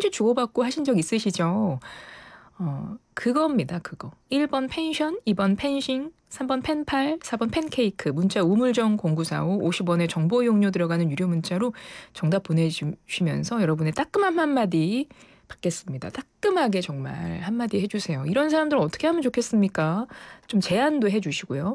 편지 주고받고 하신 적 있으시죠? 그겁니다. 그거. 1번 펜션, 2번 펜싱, 3번 펜팔, 4번 펜케이크. 문자 우물정 0945 50원의 정보 이용료 들어가는 유료 문자로 정답 보내주시면서 여러분의 따끔한 한마디 받겠습니다. 따끔하게 정말 한마디 해주세요. 이런 사람들 어떻게 하면 좋겠습니까? 좀 제안도 해주시고요.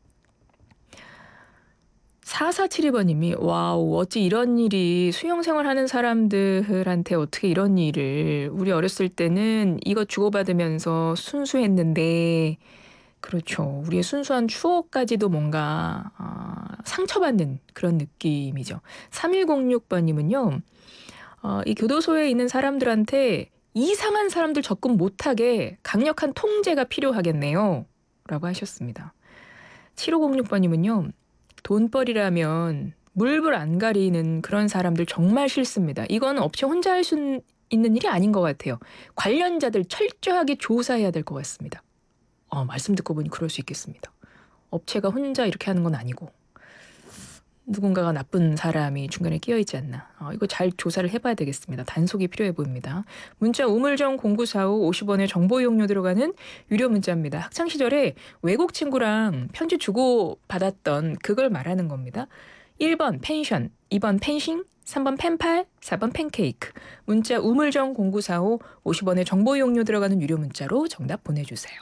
4472번님이 와우 어찌 이런 일이 수영생활 하는 사람들한테 어떻게 이런 일을 우리 어렸을 때는 이거 주고받으면서 순수했는데 그렇죠. 우리의 순수한 추억까지도 뭔가 상처받는 그런 느낌이죠. 3106번님은요. 이 교도소에 있는 사람들한테 이상한 사람들 접근 못하게 강력한 통제가 필요하겠네요. 라고 하셨습니다. 7506번님은요. 돈벌이라면 물불 안 가리는 그런 사람들 정말 싫습니다. 이건 업체 혼자 할 수 있는 일이 아닌 것 같아요. 관련자들 철저하게 조사해야 될 것 같습니다. 말씀 듣고 보니 그럴 수 있겠습니다. 업체가 혼자 이렇게 하는 건 아니고 누군가가 나쁜 사람이 중간에 끼어있지 않나. 이거 잘 조사를 해봐야 되겠습니다. 단속이 필요해 보입니다. 문자 우물정 0945 50원의 정보 이용료 들어가는 유료 문자입니다. 학창시절에 외국 친구랑 편지 주고 받았던 그걸 말하는 겁니다. 1번 펜션, 2번 펜싱, 3번 펜팔, 4번 펜케이크. 문자 우물정 0945 50원의 정보 이용료 들어가는 유료 문자로 정답 보내주세요.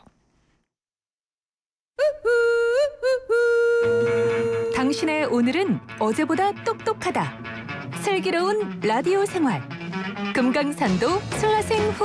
당신의 오늘은 어제보다 똑똑하다. 슬기로운 라디오 생활. 금강산도 수화생 후